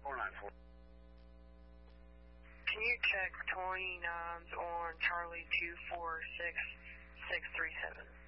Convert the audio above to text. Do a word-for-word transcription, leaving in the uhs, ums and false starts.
four nine four. Can you check twenty-nines on Charlie two four six six three seven?